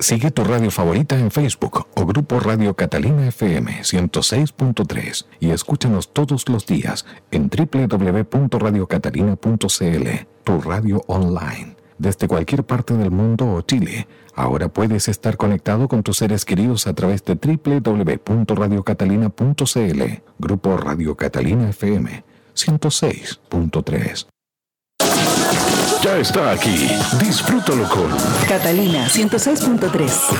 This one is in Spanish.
Sigue tu radio favorita en Facebook o Grupo Radio Catalina FM 106.3 y escúchanos todos los días en www.radiocatalina.cl, tu radio online. Desde cualquier parte del mundo o Chile, ahora puedes estar conectado con tus seres queridos a través de www.radiocatalina.cl. Grupo Radio Catalina FM 106.3. Ya está aquí. Disfrútalo con Catalina 106.3.